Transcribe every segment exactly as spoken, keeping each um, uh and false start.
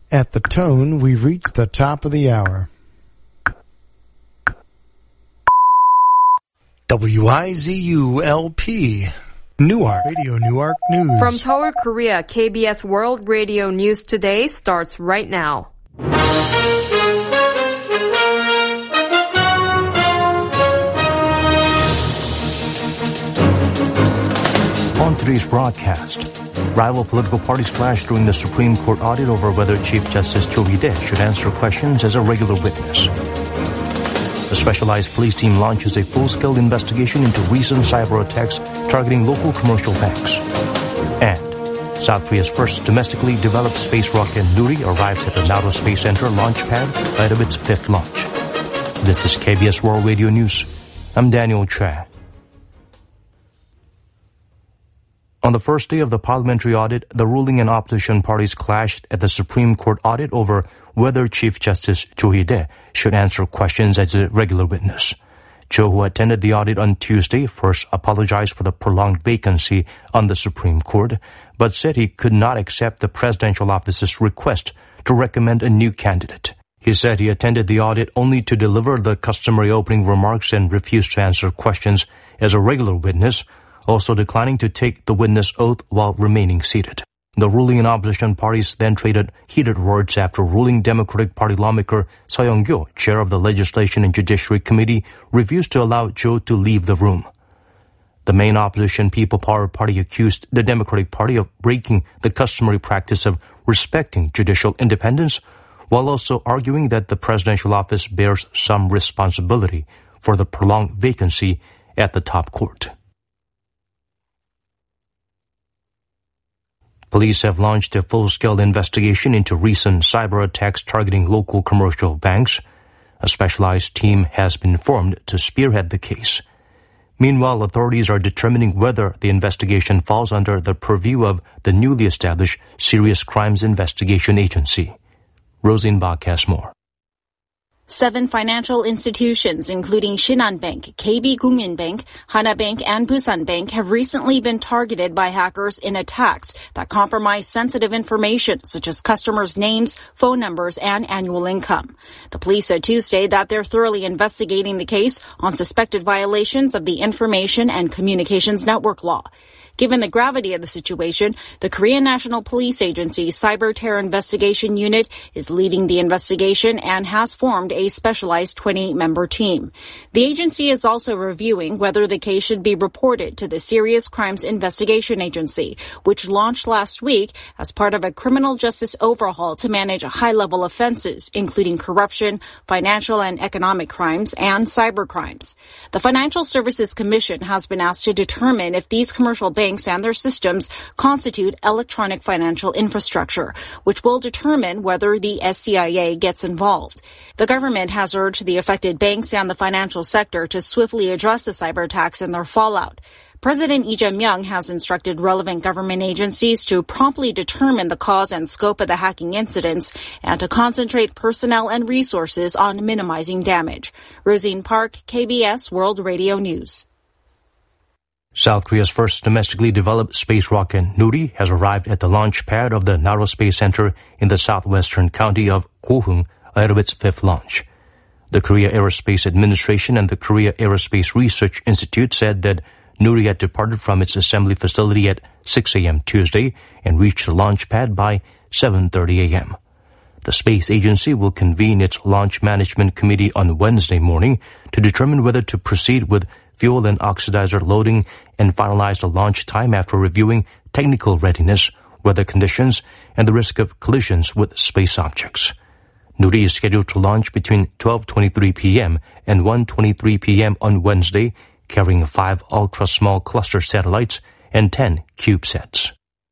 At the tone, we've reached the top of the hour. W I Z U L P, Newark, Radio Newark News. From Seoul, Korea, K B S World Radio News Today starts right now. On today's broadcast, rival political parties clash during the Supreme Court audit over whether Chief Justice Cho Hee-dae should answer questions as a regular witness. A specialized police team launches a full-scale investigation into recent cyber attacks targeting local commercial banks. And South Korea's first domestically developed space rocket Nuri arrives at the Naro Space Center launch pad ahead of its fifth launch. This is K B S World Radio News. I'm Daniel Choi. On the first day of the parliamentary audit, the ruling and opposition parties clashed at the Supreme Court audit over whether Chief Justice Cho Hee-dae should answer questions as a regular witness. Cho, who attended the audit on Tuesday, first apologized for the prolonged vacancy on the Supreme Court, but said he could not accept the presidential office's request to recommend a new candidate. He said he attended the audit only to deliver the customary opening remarks and refused to answer questions as a regular witness, also declining to take the witness oath while remaining seated. The ruling and opposition parties then traded heated words after ruling Democratic Party lawmaker Seo Young-kyo, chair of the Legislation and Judiciary Committee, refused to allow Cho to leave the room. The main opposition People Power Party accused the Democratic Party of breaking the customary practice of respecting judicial independence, while also arguing that the presidential office bears some responsibility for the prolonged vacancy at the top court. Police have launched a full-scale investigation into recent cyber attacks targeting local commercial banks. A specialized team has been formed to spearhead the case. Meanwhile, authorities are determining whether the investigation falls under the purview of the newly established Serious Crimes Investigation Agency. Rosine Bach has more. Seven financial institutions, including Shinhan Bank, K B Kookmin Bank, Hana Bank, and Busan Bank, have recently been targeted by hackers in attacks that compromise sensitive information such as customers' names, phone numbers, and annual income. The police said Tuesday that they're thoroughly investigating the case on suspected violations of the Information and Communications Network Law. Given the gravity of the situation, the Korean National Police Agency's Cyber Terror Investigation Unit is leading the investigation and has formed a specialized twenty-member team. The agency is also reviewing whether the case should be reported to the Serious Crimes Investigation Agency, which launched last week as part of a criminal justice overhaul to manage high-level offenses, including corruption, financial and economic crimes, and cyber crimes. The Financial Services Commission has been asked to determine if these commercial banks and their systems constitute electronic financial infrastructure, which will determine whether the S C I A gets involved. The government has urged the affected banks and the financial sector to swiftly address the cyber attacks and their fallout. President Lee Jae-myung has instructed relevant government agencies to promptly determine the cause and scope of the hacking incidents and to concentrate personnel and resources on minimizing damage. Rosine Park, K B S World Radio News. South Korea's first domestically developed space rocket Nuri has arrived at the launch pad of the Naro Space Center in the southwestern county of Gohung ahead of its fifth launch. The Korea Aerospace Administration and the Korea Aerospace Research Institute said that Nuri had departed from its assembly facility at six a.m. Tuesday and reached the launch pad by seven thirty a.m. The space agency will convene its launch management committee on Wednesday morning to determine whether to proceed with fuel and oxidizer loading and finalize the launch time after reviewing technical readiness, weather conditions, and the risk of collisions with space objects. Nuri is scheduled to launch between twelve twenty-three p.m. and one twenty-three p.m. on Wednesday, carrying five ultra-small cluster satellites and ten CubeSats.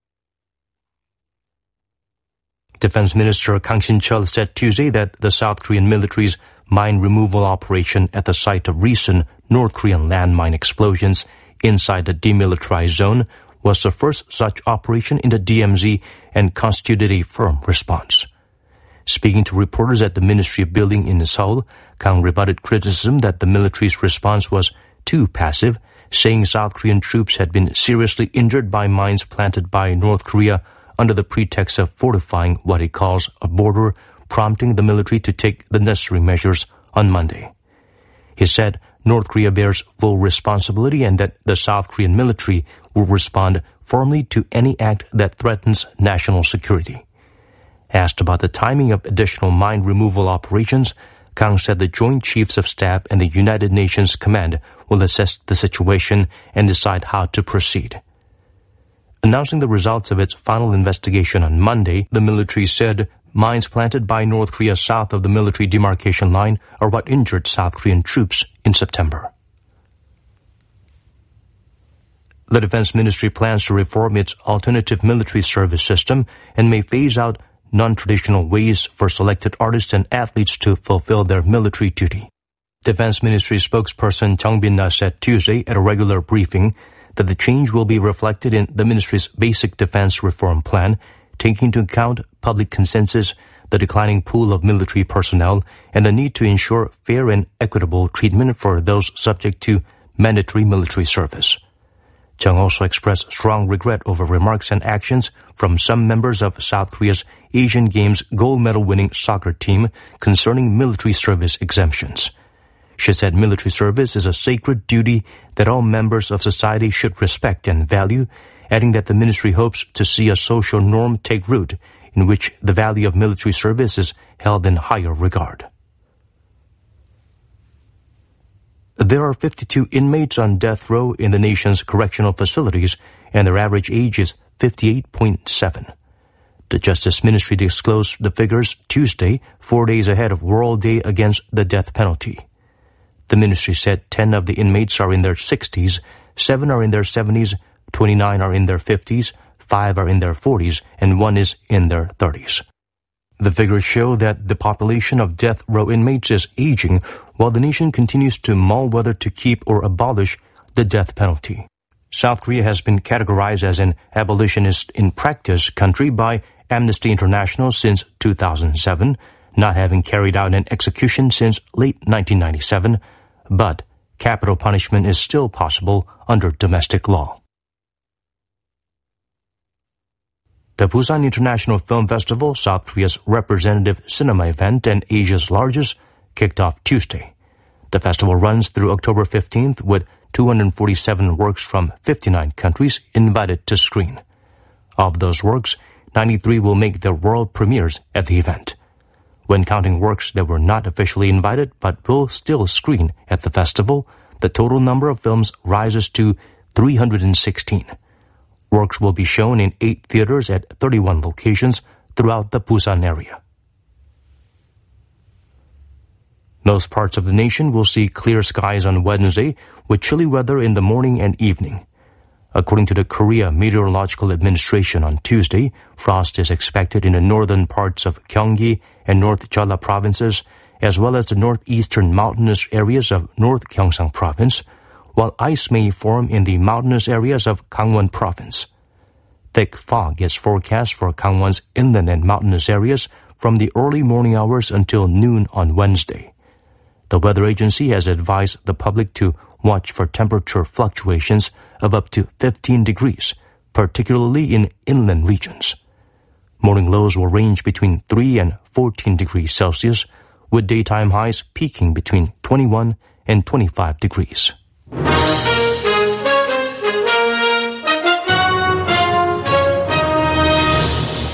Defense Minister Kang Shin-cheol said Tuesday that the South Korean military's mine removal operation at the site of recent North Korean landmine explosions inside the demilitarized zone was the first such operation in the D M Z and constituted a firm response. Speaking to reporters at the Ministry of Building in Seoul, Kang rebutted criticism that the military's response was too passive, saying South Korean troops had been seriously injured by mines planted by North Korea under the pretext of fortifying what he calls a border, prompting the military to take the necessary measures on Monday. He said North Korea bears full responsibility and that the South Korean military will respond firmly to any act that threatens national security. Asked about the timing of additional mine removal operations, Kang said the Joint Chiefs of Staff and the United Nations Command will assess the situation and decide how to proceed. Announcing the results of its final investigation on Monday, the military said mines planted by North Korea south of the military demarcation line are what injured South Korean troops in September. The Defense Ministry plans to reform its alternative military service system and may phase out non-traditional ways for selected artists and athletes to fulfill their military duty. Defense Ministry spokesperson Chung Bin-na said Tuesday at a regular briefing that the change will be reflected in the ministry's basic defense reform plan, taking into account public consensus, the declining pool of military personnel, and the need to ensure fair and equitable treatment for those subject to mandatory military service. Chung also expressed strong regret over remarks and actions from some members of South Korea's Asian Games gold medal-winning soccer team concerning military service exemptions. She said military service is a sacred duty that all members of society should respect and value, adding that the ministry hopes to see a social norm take root in which the value of military service is held in higher regard. There are fifty-two inmates on death row in the nation's correctional facilities, and their average age is fifty-eight point seven. The Justice Ministry disclosed the figures Tuesday, four days ahead of World Day Against the Death Penalty. The ministry said ten of the inmates are in their sixties, seven are in their seventies, twenty-nine are in their fifties, five are in their forties, and one is in their thirties. The figures show that the population of death row inmates is aging, while the nation continues to mull whether to keep or abolish the death penalty. South Korea has been categorized as an abolitionist in practice country by Amnesty International since two thousand seven, not having carried out an execution since late nineteen ninety-seven, but capital punishment is still possible under domestic law. The Busan International Film Festival, South Korea's representative cinema event and Asia's largest, kicked off Tuesday. The festival runs through October fifteenth with two hundred forty-seven works from fifty-nine countries invited to screen. Of those works, ninety-three will make their world premieres at the event. When counting works that were not officially invited but will still screen at the festival, the total number of films rises to three hundred sixteen. Works will be shown in eight theaters at thirty-one locations throughout the Busan area. Most parts of the nation will see clear skies on Wednesday with chilly weather in the morning and evening. According to the Korea Meteorological Administration on Tuesday, frost is expected in the northern parts of Gyeonggi and North Jeolla provinces, as well as the northeastern mountainous areas of North Gyeongsang province, while ice may form in the mountainous areas of Gangwon province. Thick fog is forecast for Gangwon's inland and mountainous areas from the early morning hours until noon on Wednesday. The weather agency has advised the public to watch for temperature fluctuations of up to fifteen degrees, particularly in inland regions. Morning lows will range between three and fourteen degrees Celsius, with daytime highs peaking between twenty-one and twenty-five degrees.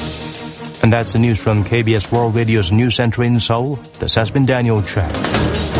And that's the news from K B S World Radio's News Center in Seoul. This has been Daniel Chang.